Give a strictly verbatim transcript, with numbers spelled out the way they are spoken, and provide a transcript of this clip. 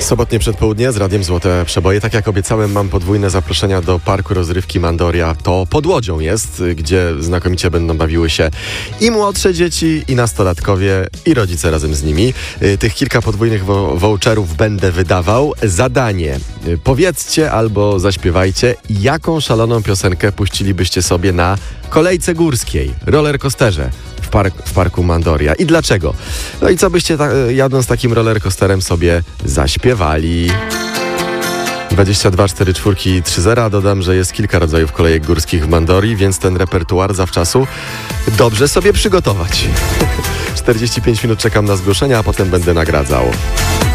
Sobotnie przedpołudnie z Radiem Złote Przeboje. Tak jak obiecałem, mam podwójne zaproszenia do Parku Rozrywki Mandoria. To pod Łodzią jest, gdzie znakomicie będą bawiły się i młodsze dzieci, i nastolatkowie, i rodzice razem z nimi. Tych kilka podwójnych wo- voucherów będę wydawał. Zadanie: powiedzcie albo zaśpiewajcie, jaką szaloną piosenkę puścilibyście sobie na kolejce górskiej, rollercoasterze w, park, w Parku Mandoria. I dlaczego? No i co byście ta, jadąc takim rollercoasterem sobie zaśpiewali? dwadzieścia dwa cztery cztery trzy zero. Dodam, że jest kilka rodzajów kolejek górskich w Mandorii, więc ten repertuar zawczasu dobrze sobie przygotować. czterdzieści pięć minut czekam na zgłoszenia, a potem będę nagradzał.